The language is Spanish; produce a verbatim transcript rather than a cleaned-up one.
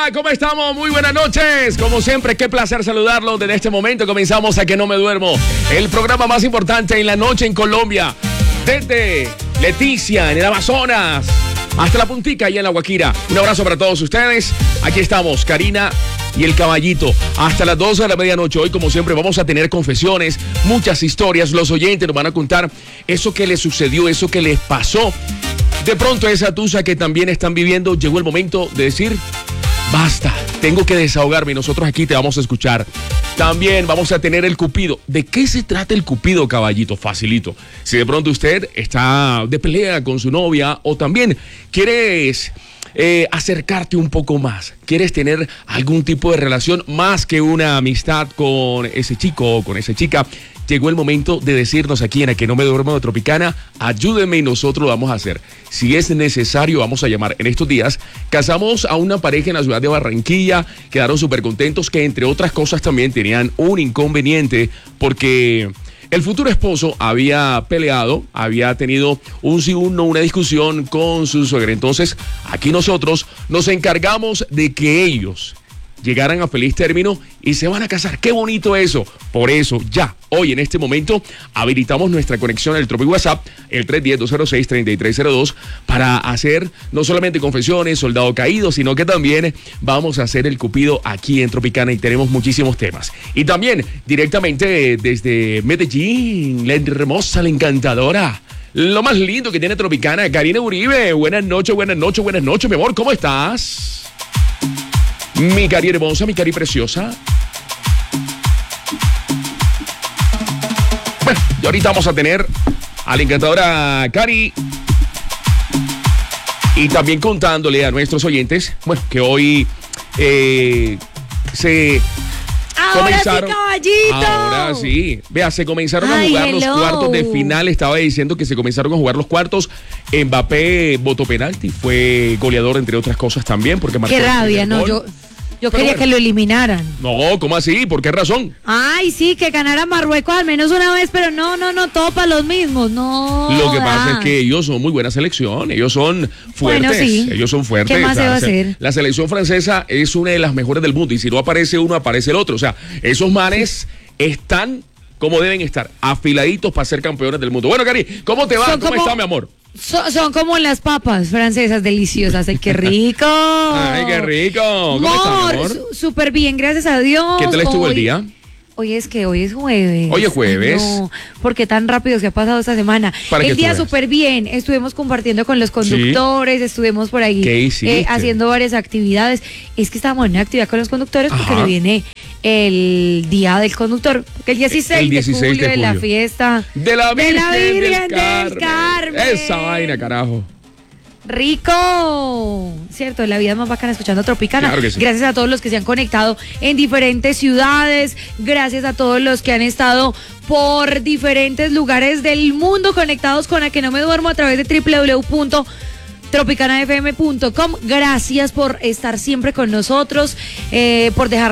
¿Cómo estamos? Muy buenas noches. Como siempre, qué placer saludarlos. Desde este momento comenzamos a Que No Me Duermo, el programa más importante en la noche en Colombia. Desde Leticia, en el Amazonas, hasta la Puntica y en la Guajira. Un abrazo para todos ustedes. Aquí estamos, Karina y el Caballito, hasta las doce de la medianoche. Hoy, como siempre, vamos a tener confesiones, muchas historias. Los oyentes nos van a contar eso que les sucedió, eso que les pasó. De pronto, esa tusa que también están viviendo, llegó el momento de decir: basta, tengo que desahogarme, y nosotros aquí te vamos a escuchar. También vamos a tener el Cupido. ¿De qué se trata el Cupido, Caballito? Facilito. Si de pronto usted está de pelea con su novia, o también quieres eh, acercarte un poco más, quieres tener algún tipo de relación más que una amistad con ese chico o con esa chica, llegó el momento de decirnos aquí en A Que No Me Duermo de Tropicana: ayúdeme y nosotros lo vamos a hacer. Si es necesario, vamos a llamar. En estos días casamos a una pareja en la ciudad de Barranquilla, quedaron súper contentos, que entre otras cosas también tenían un inconveniente, porque el futuro esposo había peleado, había tenido un sí, un no, una discusión con su suegra. Entonces, aquí nosotros nos encargamos de que ellos llegaran a feliz término y se van a casar. ¡Qué bonito eso! Por eso, ya, hoy en este momento, habilitamos nuestra conexión al Tropi WhatsApp, el tres uno cero, dos cero seis, tres tres cero dos, para hacer no solamente confesiones, soldado caído, sino que también vamos a hacer el Cupido aquí en Tropicana, y tenemos muchísimos temas. Y también, directamente desde Medellín, la hermosa, la encantadora, lo más lindo que tiene Tropicana, Karina Uribe. Buenas noches, buenas noches, buenas noches, mi amor, ¿cómo estás? Mi cari hermosa, mi cari preciosa. Bueno, y ahorita vamos a tener a la encantadora Cari, y también contándole a nuestros oyentes, bueno, que hoy eh, se Ahora comenzaron. Sí, Caballito. Ahora sí. Vea, se comenzaron Ay, a jugar hello. los cuartos de final. Estaba diciendo que se comenzaron a jugar los cuartos. Mbappé votó penalti, fue goleador, entre otras cosas también, porque marcó Qué el rabia, primer no, gol. yo, yo Pero quería bueno. que lo eliminaran. No, ¿cómo así? ¿Por qué razón? Ay, sí, que ganara Marruecos al menos una vez, pero no, no, no, todo para los mismos, no. Lo que pasa da. es que ellos son muy buena selección, ellos son fuertes, Bueno, sí. ellos son fuertes. ¿Qué más O sea, se va a la se- hacer? La selección francesa es una de las mejores del mundo, y si no aparece uno, aparece el otro. O sea, esos manes están como deben estar, afiladitos para ser campeones del mundo. Bueno, Cari, ¿cómo te va? Son ¿Cómo como- está, mi amor? So- son como las papas francesas deliciosas. ¡Ay, qué rico! Ay, qué rico. ¿Cómo estás, mi amor? su- Súper bien, gracias a Dios. ¿Qué tal estuvo el Hoy- día? Hoy es que hoy es jueves. Hoy es jueves. Ay, no, ¿por qué tan rápido se ha pasado esta semana? Para que El tú día veas. súper bien. Estuvimos compartiendo con los conductores, estuvimos por ahí ¿Qué hiciste? eh, haciendo varias actividades. Es que estábamos en una actividad con los conductores porque Ajá. le viene el día del conductor. Porque el dieciséis, El dieciséis de julio de de la julio. fiesta De la Virgen, de la Virgen del, del Carmen. Carmen. Esa vaina, carajo. Rico, cierto, la vida es más bacana escuchando Tropicana. Claro que sí. Gracias a todos los que se han conectado en diferentes ciudades, gracias a todos los que han estado por diferentes lugares del mundo conectados con A Que No Me Duermo a través de doble u doble u doble u punto tropicana f m punto com. Gracias por estar siempre con nosotros, eh, por dejar